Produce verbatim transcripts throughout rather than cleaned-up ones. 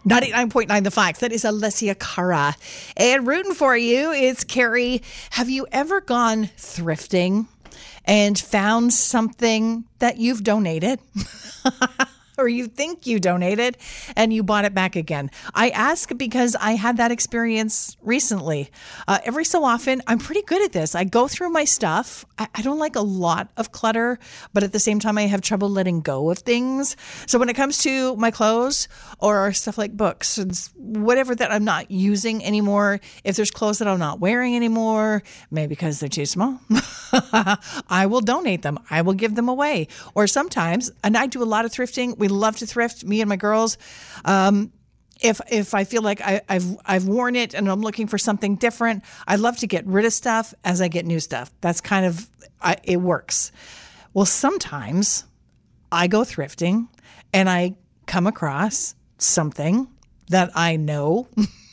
ninety-nine point nine The Facts. That is Alessia Cara. And rooting for you, it's Carrie. Have you ever gone thrifting and found something that you've donated? Or you think you donated and you bought it back again? I ask because I had that experience recently. Uh, every so often, I'm pretty good at this. I go through my stuff. I, I don't like a lot of clutter, but at the same time, I have trouble letting go of things. So when it comes to my clothes or stuff like books, whatever that I'm not using anymore, if there's clothes that I'm not wearing anymore, maybe because they're too small, I will donate them. I will give them away. Or sometimes, and I do a lot of thrifting. We love to thrift, me and my girls. Um, if if I feel like I, I've I've worn it and I'm looking for something different, I love to get rid of stuff as I get new stuff. That's kind of, I, it works. Well, sometimes I go thrifting and I come across something that I know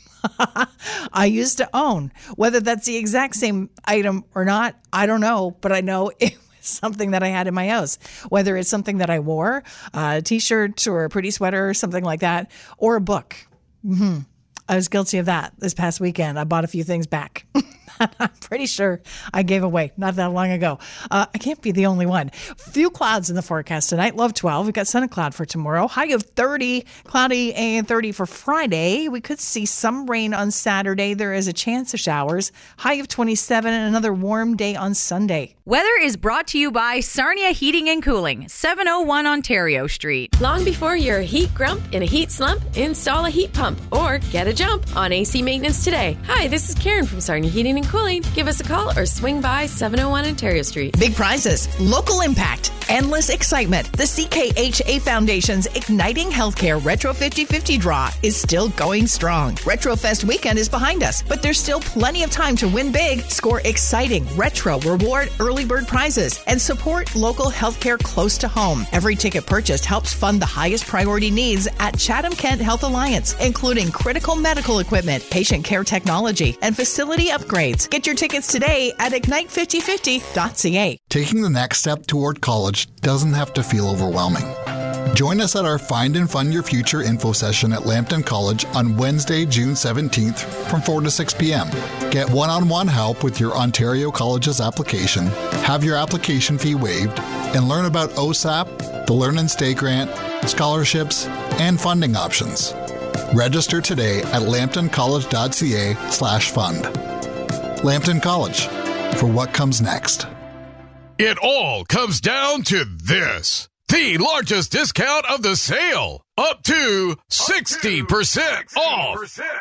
I used to own. Whether that's the exact same item or not, I don't know, but I know it something that I had in my house, whether it's something that I wore, a t-shirt or a pretty sweater or something like that, or a book. Mm-hmm. I was guilty of that this past weekend. I bought a few things back. I'm pretty sure I gave away not that long ago. Uh, I can't be the only one. Few clouds in the forecast tonight. Low of twelve. We've got sun and cloud for tomorrow. High of thirty. Cloudy and thirty for Friday. We could see some rain on Saturday. There is a chance of showers. High of twenty-seven and another warm day on Sunday. Weather is brought to you by Sarnia Heating and Cooling, seven oh one Ontario Street. Long before you're a heat grump in a heat slump, install a heat pump or get a jump on A C maintenance today. Hi, this is Karen from Sarnia Heating and Cooling. Give us a call or swing by seven oh one Ontario Street. Big prizes, local impact, endless excitement. The C K H A Foundation's Igniting Healthcare Retro fifty fifty draw is still going strong. RetroFest weekend is behind us, but there's still plenty of time to win big, score exciting retro reward early bird prizes, and support local healthcare close to home. Every ticket purchased helps fund the highest priority needs at Chatham-Kent Health Alliance, including critical medical equipment, patient care technology, and facility upgrades. Get your tickets today at ignite fifty fifty dot c a. Taking the next step toward college doesn't have to feel overwhelming. Join us at our Find and Fund Your Future info session at Lambton College on Wednesday, June seventeenth from four to six p.m. Get one-on-one help with your Ontario College's application, have your application fee waived, and learn about O S A P, the Learn and Stay Grant, scholarships, and funding options. Register today at lambtoncollege.ca slash fund. Lambton College, for what comes next. It all comes down to this. The largest discount of the sale. Up to sixty percent off.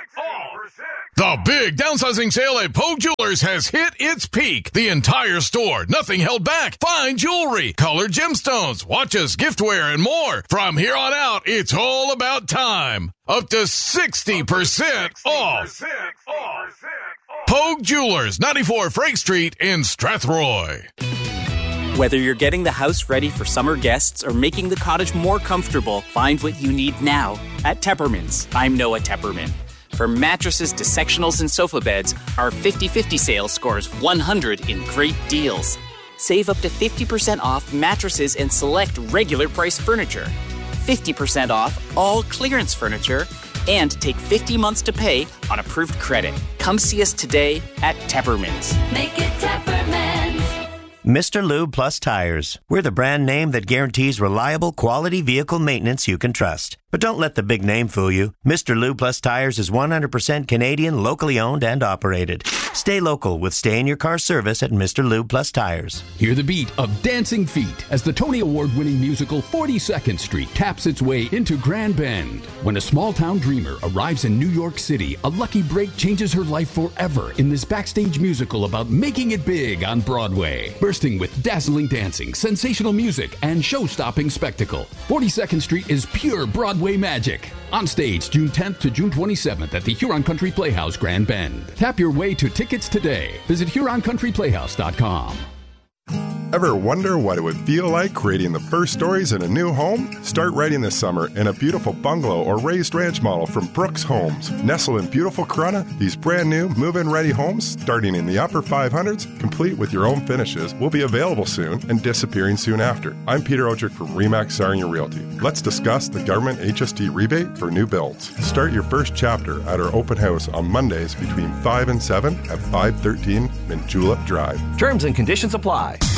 The big downsizing sale at Pogue Jewelers has hit its peak. The entire store, nothing held back. Fine jewelry, colored gemstones, watches, giftware, and more. From here on out, it's all about time. Up to sixty percent off. Pogue Jewelers, ninety-four Frank Street in Strathroy. Whether you're getting the house ready for summer guests or making the cottage more comfortable, find what you need now at Tepperman's. I'm Noah Tepperman. From mattresses to sectionals and sofa beds, our fifty fifty sale scores one hundred in great deals. Save up to fifty percent off mattresses and select regular price furniture. fifty percent off all clearance furniture, and take fifty months to pay on approved credit. Come see us today at Tepperman's. Make it Tepperman's. Mister Lube Plus Tires. We're the brand name that guarantees reliable, quality vehicle maintenance you can trust. But don't let the big name fool you. Mister Lube Plus Tires is one hundred percent Canadian, locally owned and operated. Stay local with stay-in-your-car service at Mister Lube Plus Tires. Hear the beat of Dancing Feet as the Tony Award-winning musical forty-second Street taps its way into Grand Bend. When a small-town dreamer arrives in New York City, a lucky break changes her life forever in this backstage musical about making it big on Broadway. Bursting with dazzling dancing, sensational music, and show-stopping spectacle, forty-second Street is pure Broadway magic. On stage June tenth to June twenty-seventh at the Huron Country Playhouse, Grand Bend. Tap your way to tickets today. Visit Huron Country Playhouse dot com. Ever wonder what it would feel like creating the first stories in a new home? Start writing this summer in a beautiful bungalow or raised ranch model from Brooks Homes. Nestled in beautiful Corunna, these brand new move-in ready homes, starting in the upper five hundreds, complete with your own finishes, will be available soon and disappearing soon after. I'm Peter Ojic from Remax Sarnia Realty. Let's discuss the government H S T rebate for new builds. Start your first chapter at our open house on Mondays between five and seven at five thirteen Minjulip Drive. Terms and conditions apply.